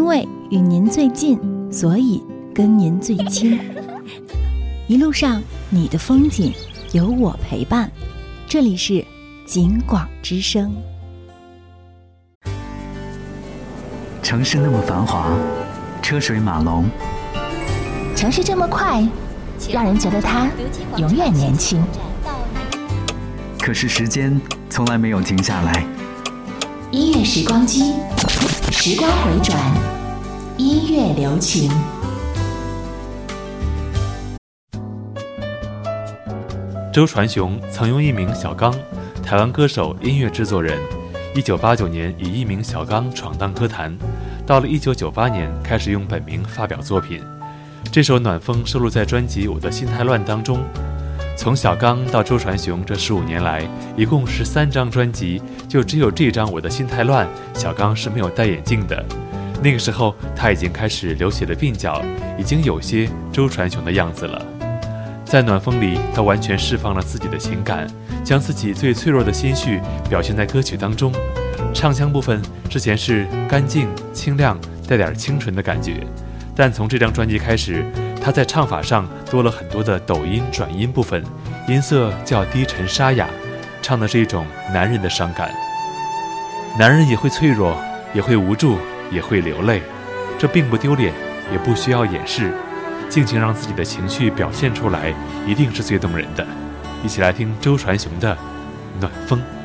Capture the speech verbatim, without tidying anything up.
因为与您最近，所以跟您最亲。一路上你的风景有我陪伴，这里是景广之声。 城市那么繁华，车水马龙， 城市这么快，让人觉得它永远年轻。 可是时间从来没有停下来。 音乐时光机，时光回转，音乐留情。 周传雄曾用艺名小刚，台湾歌手、音乐制作人。一九八九年以艺名小刚闯荡歌坛，到了一九九八年开始用本名发表作品。这首《暖风》收录在专辑《我的心太乱》当中。从小刚到周传雄这十五年来，一共十三张专辑，就只有这张《我的心太乱》，小刚是没有戴眼镜的。那个时候他已经开始流血的鬓角，已经有些周传雄的样子了。在暖风里，他完全释放了自己的情感，将自己最脆弱的心绪表现在歌曲当中。唱腔部分之前是干净清亮，带点清纯的感觉，但从这张专辑开始，他在唱法上多了很多的抖音转音部分，音色较低沉沙哑，唱的是一种男人的伤感。男人也会脆弱，也会无助，也会流泪，这并不丢脸，也不需要掩饰，尽情让自己的情绪表现出来，一定是最动人的。一起来听周传雄的《暖风》。